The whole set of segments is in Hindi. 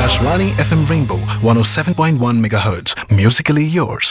Akashvani FM Rainbow 107.1 MHz. Musically yours.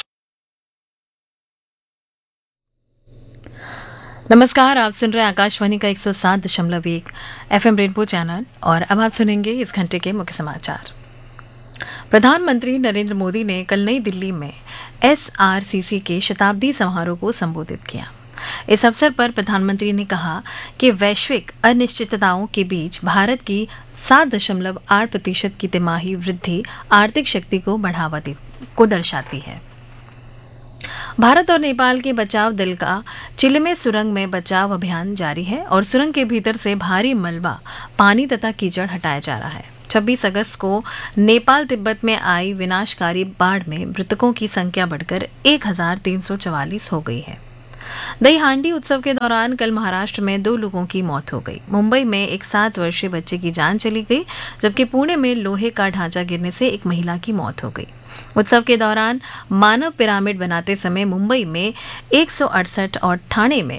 नमस्कार, आप सुन रहे हैं आकाशवाणी का 107.1 FM रेनबो चैनल और अब आप सुनेंगे इस घंटे के मुख्य समाचार। प्रधानमंत्री नरेंद्र मोदी ने कल नई दिल्ली में SRCC के शताब्दी समारोह को संबोधित किया। इस अवसर पर प्रधानमंत्री ने कहा कि वैश्विक अनिश्चितताओं के बीच भारत की 7.8% की तिमाही वृद्धि आर्थिक शक्ति को बढ़ावा को दर्शाती है। भारत और नेपाल के बचाव दल का चिलिमे सुरंग में बचाव अभियान जारी है और सुरंग के भीतर से भारी मलबा, पानी तथा कीचड़ हटाया जा रहा है। 26 अगस्त को नेपाल तिब्बत में आई विनाशकारी बाढ़ में मृतकों की संख्या बढ़कर 1344 हो गई है। दही हांडी उत्सव के दौरान कल महाराष्ट्र में 2 लोगों की मौत हो गई। मुंबई में एक 7 वर्षीय बच्चे की जान चली गई, जबकि पुणे में लोहे का ढांचा गिरने से एक महिला की मौत हो गई। उत्सव के दौरान मानव पिरामिड बनाते समय मुंबई में 168 और ठाणे में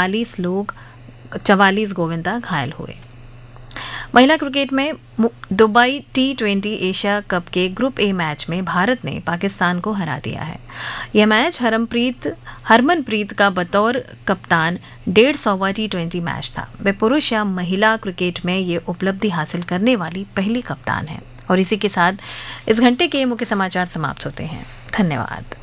44 गोविंदा घायल हुए। महिला क्रिकेट में दुबई T20 एशिया कप के ग्रुप ए मैच में भारत ने पाकिस्तान को हरा दिया है। यह मैच हरमनप्रीत का बतौर कप्तान 150वां T20 मैच था। वे पुरुष या महिला क्रिकेट में ये उपलब्धि हासिल करने वाली पहली कप्तान है। और इसी के साथ इस घंटे के मुख्य समाचार समाप्त होते हैं। धन्यवाद।